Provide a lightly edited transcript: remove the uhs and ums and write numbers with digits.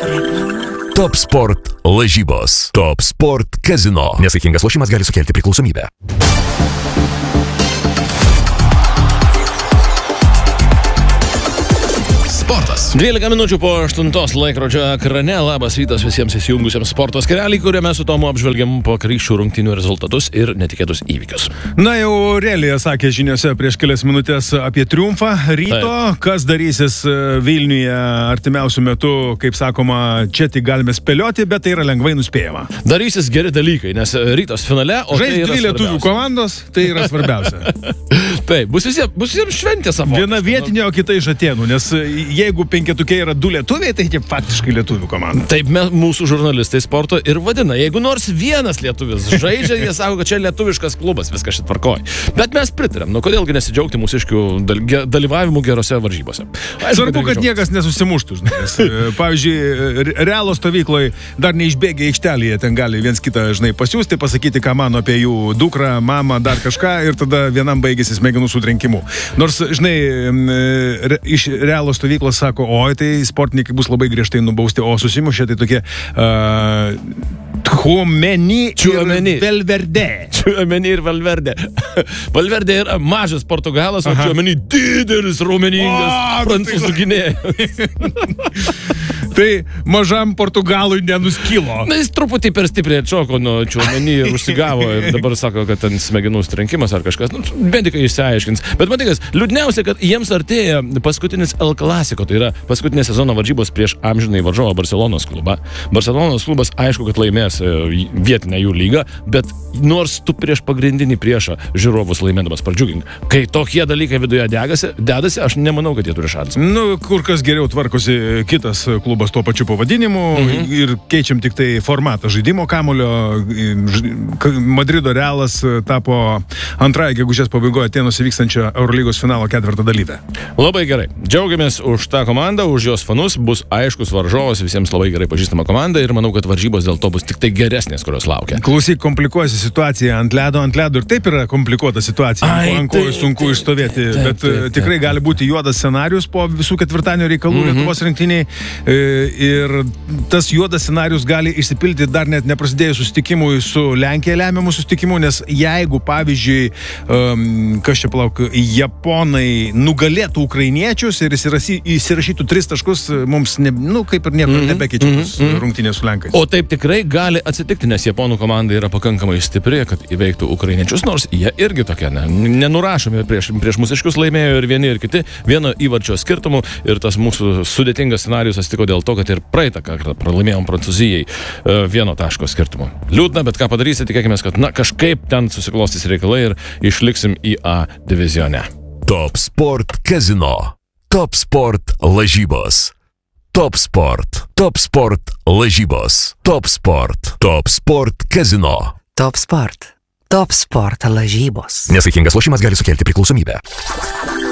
Top Sport lažybos. Top Sport Casino. Nesaikingas lošimas gali sukelti priklausomybę. Sportas. 12 minučių po 8 laikrodžio ekrane. Labas rytas visiems įsijungusiems sporto skyrelį, kuriame su Tomu apžvelgiam po krikščių rungtynių rezultatus ir netikėtus įvykius. Na jau Relija sakė žiniose prieš kelias minutės apie triumfą ryto. Taip. Kas darysis Vilniuje artimiausių metų, kaip sakoma, čia tik galime spėlioti, bet tai yra lengvai nuspėjama. Darysis geri dalykai, nes rytas finale, o žais tai yra dvi lietuvių komandos, tai yra svarbiausia. Taip, bus visiems šventė savo. Viena vietinė, o kita iš Atėnų, nes jeigu penketuke yra du lietuviai, tai faktiškai lietuvių komanda. Taip, mūsų žurnalistai sporto ir vadina. Jeigu nors vienas lietuvis žaidžia, jie sako, kad čia lietuviškas klubas, viskas šit tvarkoj. Bet mes pritarėm, nu kodėlgi nesidžiaugti mūsiškių dalyvavimu gerose varžybose. Svarbu, kad niekas nesusimuštų, žinai. Nes, pavyzdžiui, Realo stovykloje dar neišbėgė aikštelėje, ten gali viens kitą, žinai, pasiūsti, pasakyti, ką mano apie jų dukrą, mamą, dar kažką ir tada vienam baigėsi smegenų sutrenkimu. Nors, žinai, iš Realo stovyklos sako, oi, tai sportininkai bus labai griežtai nubausti, o susimušė tai tokie Tchouameni ir Valverde. Tchouameni ir Valverde. Valverde yra mažas Portugalas, o Tchouameni didelis, raumeningas prancūzų gynėjas. Tai mažam Portugalui nenuskilo. Na, jis truputį per stipriai atšoko nuo Tchouameni ir užsigavo ir dabar sako, kad ten smegenų strenkimas ar kažkas. Nu, medikai išsiaiškins. Bet matikas, liūdniausia, kad jiems artėja paskutinis El Clasico, tai yra paskutinė sezono varžybos prieš amžinai varžovą Barcelonos klubą. Barcelonos klubas aišku, kad laimės vietinę jų lygą, bet nors tu prieš pagrindinį priešą žiūrovus laimėdamas pradžiugink. Kai tokie dalykai viduje dedasi, aš nemanau, kad jie turi šansą. Nu, kur kas geriau tvarkosi kitas klubas tuo pačiu pavadinimu ir keičiam tik tai formatą žaidimo kamulio. Madrido Realas tapo antrąją gegužės pabaigoje Atėnuose vykstančio Eurolygos finalo ketvirtą dalyvę. Labai gerai. Džiaugiamės už tą komandą, už jos fanus, bus aiškus varžovas, visiems labai gerai pažįstama komanda ir manau, kad varžybos dėl to bus tik tai geresnės, kurios laukia. Klausyk, komplikuojasi situacija ant ledo ir taip yra komplikuota situacija. Ant kojų sunku išstovėti, bet tikrai gali būti juodas scenarius po visų ketvirtadienio reikalų Lietuvos rinktiniai ir tas juodas scenarius gali išsipildyti dar net neprasidėjus susitikimui su Lenkija lemiamų susitikimų, nes jeigu, pavyzdžiui, Japonai nugalėtų ukrainiečius ir įsirašytų 3 taškus, mums kaip ir nieko nebekeičiamus rungtynės su Lenkais. O taip tikrai gali atsitikti, nes japonų komanda yra pakankamai stipri, kad įveiktų ukrainiečius, nors jie irgi tokie, nenurašomi prieš mūsiškius laimėjo ir vieni ir kiti, vieno įvarčio skirtumų ir tas mūsų sudėtingas scenarius atsitiko dėl to, kad ir praeitą kartą pralaimėjom Prancūzijai 1 taško skirtumų. Liūdna, bet ką padarysi, tikėkime, kad kažkaip ten susiklostys reikalai ir išliksim į A divizione. Top Sport Casino. Top Sport lažybos. Top Sport. Top Sport lažybos. Top Sport. Top Sport Casino. Top Sport. Top Sport lažybos. Nesaikingas lošimas gali sukelti priklausomybę.